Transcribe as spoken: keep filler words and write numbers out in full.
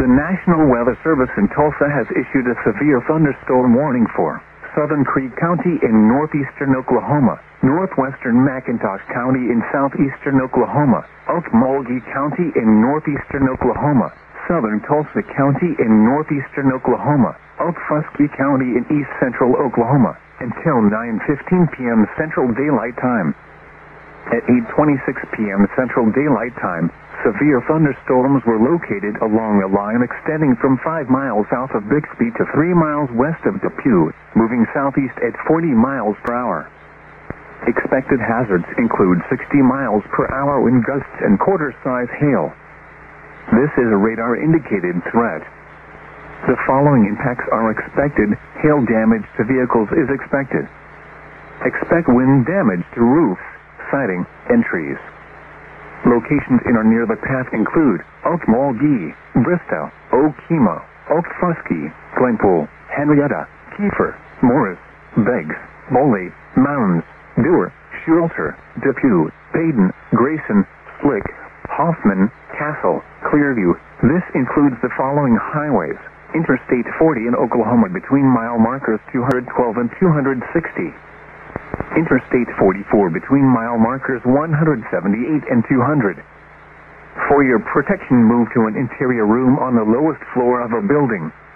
National Weather Service in Tulsa has issued a severe thunderstorm warning for Southern Creek County in northeastern Oklahoma, northwestern McIntosh County in southeastern Oklahoma, Okmulgee County in northeastern Oklahoma, southern Tulsa County in northeastern Oklahoma, Okfuskee County in east central Oklahoma, until nine fifteen p.m. Central Daylight Time. At eight twenty-six p.m. Central Daylight Time, severe thunderstorms were located along a line extending from five miles south of Bixby to three miles west of Depew, moving southeast at forty miles per hour. Expected hazards include sixty miles per hour wind gusts and quarter-size hail. This is a radar-indicated threat. The following impacts are expected. Hail damage to vehicles is expected. Expect wind damage to roofs, siding, and trees. Locations in or near the path include Okmulgee, Bristow, Okemo, Okfuskee, Glenpool, Henrietta, Kiefer, Morris, Beggs, Boley, Mounds, Dewar, Schulter, Depew, Baden, Grayson, Slick, Hoffman, Castle, Clearview. This includes the following highways: Interstate forty in Oklahoma between mile markers two twelve and two sixty. Interstate forty-four between mile markers one seventy-eight and two hundred. For your protection, move to an interior room on the lowest floor of a building.